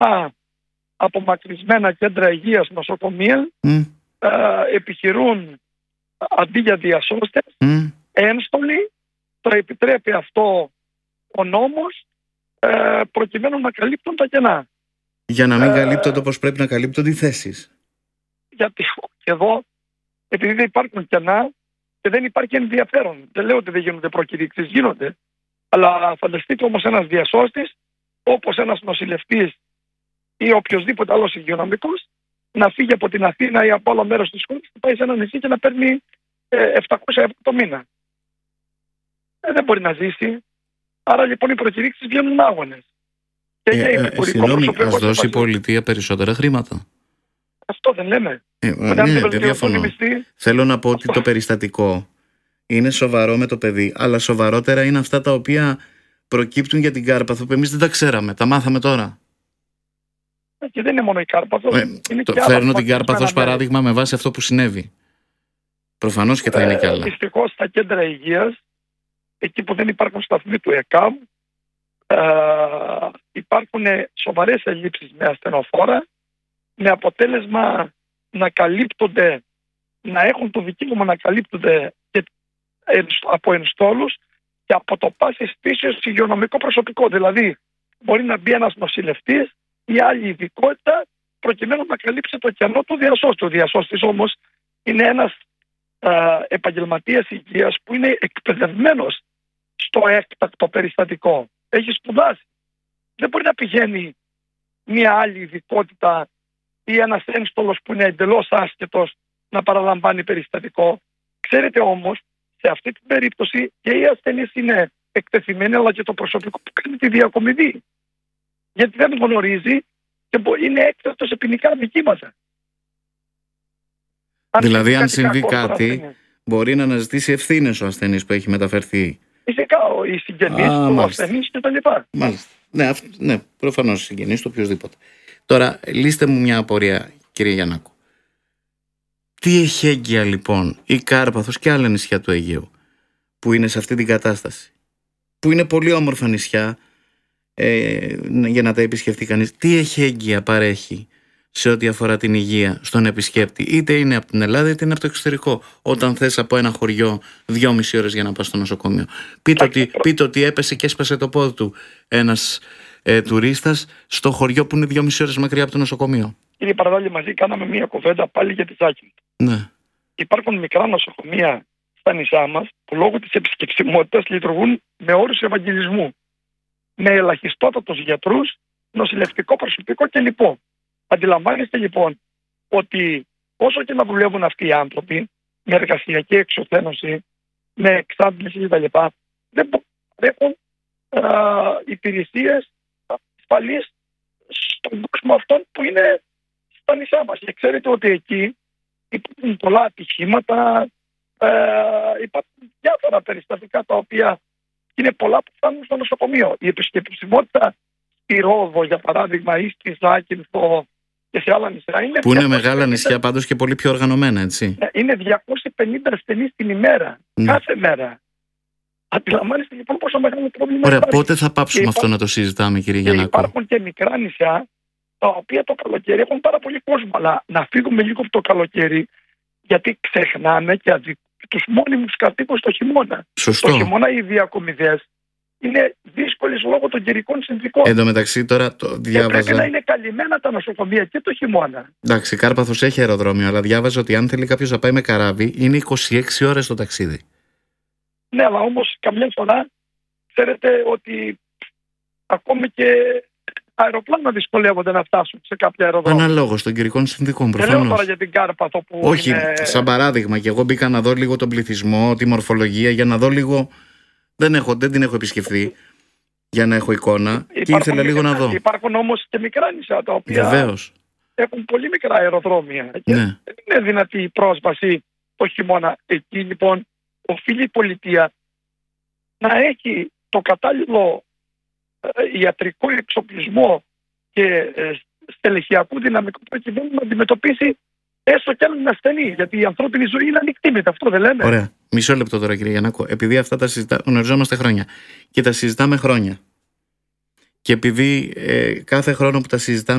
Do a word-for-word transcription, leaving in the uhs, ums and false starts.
απομακρυσμένα κέντρα υγείας, νοσοκομεία, Mm. ε, επιχειρούν αντί για διασώστες, Mm. ένστολοι. Το επιτρέπει αυτό ο νόμος, ε, προκειμένου να καλύπτουν τα κενά. Για να μην Ε, καλύπτονται όπως πρέπει να καλύπτονται οι θέσεις. Γιατί και εδώ, επειδή δεν υπάρχουν κενά και δεν υπάρχει ενδιαφέρον. Δεν λέω ότι δεν γίνονται προκηρύξεις, γίνονται. Αλλά φανταστείτε όμως ένας διασώστης, όπως ένας νοσηλευτής ή οποιοδήποτε άλλος υγειονομικός, να φύγει από την Αθήνα ή από άλλο μέρος της χώρας και πάει σε ένα νησί και να παίρνει ε, επτακόσια ευρώ το μήνα. Ε, δεν μπορεί να ζήσει. Άρα λοιπόν οι προκηρύξεις βγαίνουν άγονες. Και για Ε, ε, υπηκοϊκό Συγγνώμη, προσωπικό ας δώσει η και πολιτεία περισσότερα χρήματα. αυτό δεν λέμε. Ε, Όταν ναι, δεν δεν βελτιωθούν οι διαφωνώ. μισθοί, Θέλω να πω ότι Αυτό. το περιστατικό είναι σοβαρό με το παιδί, αλλά σοβαρότερα είναι αυτά τα οποία προκύπτουν για την Κάρπαθο που εμείς δεν τα ξέραμε. Τα μάθαμε τώρα. και δεν είναι μόνο η Κάρπαθος. Ε, είναι το και άλλα φέρνω την απομακρυσμένα Κάρπαθο ως μέρη. παράδειγμα με βάση αυτό που συνέβη. Προφανώς και θα είναι κι Ε, άλλα. δυστυχώς στα κέντρα υγείας, εκεί που δεν υπάρχουν σταθμοί του ΕΚΑΜ, ε, υπάρχουν σοβαρές ελλείψεις με ασθενοφόρα, με αποτέλεσμα να καλύπτονται, να έχουν το δικαίωμα να καλύπτονται και από ενστόλους και από το πάσης φύσεως υγειονομικό προσωπικό. Δηλαδή, μπορεί να μπει ένας νοσηλευτής ή άλλη ειδικότητα προκειμένου να καλύψει το κενό του διασώστη. Ο διασώστης όμως είναι ένας ε, επαγγελματίας υγείας που είναι εκπαιδευμένος στο έκτακτο περιστατικό. Έχει σπουδάσει. Δεν μπορεί να πηγαίνει μια άλλη ειδικότητα ή ένας ένστολος που είναι εντελώς άσχετος να παραλαμβάνει περιστατικό. Ξέρετε όμως, σε αυτή την περίπτωση και οι ασθενείς είναι εκτεθειμένοι, αλλά και το προσωπικό που κάνει τη διακομιδή. Γιατί δεν γνωρίζει και είναι έκτακτο σε ποινικά δικήματα. Δηλαδή, αν συμβεί κακό στον κάτι, ασθενή, μπορεί να αναζητήσει ευθύνες ο ασθενής που έχει μεταφερθεί. φυσικά οι συγγενείς Α, του μάλιστα. ασθενείς κτλ. Μάλιστα. Ναι, αυ... ναι προφανώς συγγενείς του οποιοδήποτε. Τώρα, λύστε μου μια απορία, κύριε Γιαννάκου. Τι εχέγγυα λοιπόν η Κάρπαθος και άλλα νησιά του Αιγαίου που είναι σε αυτή την κατάσταση, που είναι πολύ όμορφα νησιά ε, για να τα επισκεφτεί κανείς, τι εχέγγυα παρέχει σε ό,τι αφορά την υγεία στον επισκέπτη, είτε είναι από την Ελλάδα είτε είναι από το εξωτερικό, όταν θες από ένα χωριό δυόμιση ώρες για να πας στο νοσοκομείο? Πείτε ότι, πείτε ότι έπεσε και έσπασε το πόδι του ένας ε, τουρίστας στο χωριό που είναι δυόμιση ώρες μακριά από το νοσοκομείο. Κύριε Παραδάλη, μαζί κάναμε μία κουβέντα πάλι για τη Ζάκη. Ναι. Υπάρχουν μικρά νοσοκομεία στα νησιά μας που λόγω της επισκεψιμότητας λειτουργούν με όρους ευαγγελισμού. Με ελαχιστότατους γιατρούς, νοσηλευτικό προσωπικό κλπ. Αντιλαμβάνεστε λοιπόν ότι όσο και να δουλεύουν αυτοί οι άνθρωποι με εργασιακή εξωθένωση, με εξάντληση κτλ., δεν έχουν υπηρεσίες ασφαλείς στον κόσμο αυτών που είναι στα νησιά μας. Και ξέρετε ότι εκεί υπάρχουν πολλά ατυχήματα, ε, υπάρχουν διάφορα περιστατικά τα οποία είναι πολλά που φτάνουν στο νοσοκομείο. Η επισκεψιμότητα στη Ρόδο, για παράδειγμα, ή στη Ζάκυνθο και σε άλλα νησιά είναι. Που είναι μεγάλα νησιά πάντως και πολύ πιο οργανωμένα, έτσι. Είναι διακόσιοι πενήντα ασθενείς την ημέρα, Mm. κάθε μέρα. Αντιλαμβάνεστε λοιπόν πόσο μεγάλο πρόβλημα Ωραία, υπάρχει. πότε θα πάψουμε Και αυτό υπά... να το συζητάμε, κύριε και Γιαννάκου? υπάρχουν και μικρά νησιά τα οποία το καλοκαίρι έχουν πάρα πολύ κόσμο. Αλλά να φύγουμε λίγο από το καλοκαίρι, γιατί ξεχνάμε και αδι... τους μόνιμους κατοίκους το χειμώνα. Σωστό. Το χειμώνα οι διακομιδές είναι δύσκολες λόγω των καιρικών συνθηκών. Εν τω μεταξύ τώρα το διάβαζα. Και πρέπει να είναι καλυμμένα τα νοσοκομεία και το χειμώνα. Εντάξει, Κάρπαθος έχει αεροδρόμιο, αλλά διάβαζα ότι αν θέλει κάποιος να πάει με καράβι είναι είκοσι έξι ώρες το ταξίδι. Ναι, αλλά όμως καμιά φορά ξέρετε ότι ακόμη και αεροπλάνα δυσκολεύονται να φτάσουν σε κάποια αεροδρόμια. Αναλόγως των καιρικών συνθήκων, Δεν λέω προφανώς. τώρα για την Κάρπαθο που. Όχι, είναι... σαν παράδειγμα, και εγώ μπήκα να δω λίγο τον πληθυσμό, τη μορφολογία, για να δω λίγο. Δεν, έχω, δεν την έχω επισκεφθεί για να έχω εικόνα Υπάρχουν και ήθελα λίγο να δω. Υπάρχουν όμως και μικρά νησιά τα οποία Βεβαίως. έχουν πολύ μικρά αεροδρόμια. Και Ναι. δεν είναι δυνατή η πρόσβαση το χειμώνα. Εκεί λοιπόν οφείλει η πολιτεία να έχει το κατάλληλο ε, ιατρικό εξοπλισμό και ε, στελεχειακού δυναμικού προκειμένου να αντιμετωπίσει έστω κι έναν ασθενή. Γιατί η ανθρώπινη ζωή είναι ανοιχτή, αυτό δεν λέμε. Ωραία. Μισό λεπτό τώρα, κύριε Γιαννάκο. Επειδή αυτά τα συζητά... γνωριζόμαστε χρόνια και τα συζητάμε χρόνια. Και επειδή ε, κάθε χρόνο που τα συζητάμε